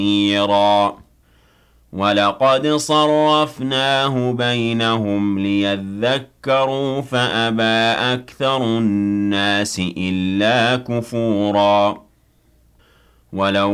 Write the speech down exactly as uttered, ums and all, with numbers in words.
نَذِيرًا وَلَقَدْ صَرَّفْنَاهُ بَيْنَهُمْ لِيَذَّكَّرُوا فَأَبَىٰ أَكْثَرُ النَّاسِ إِلَّا كُفُورًا وَلَوْ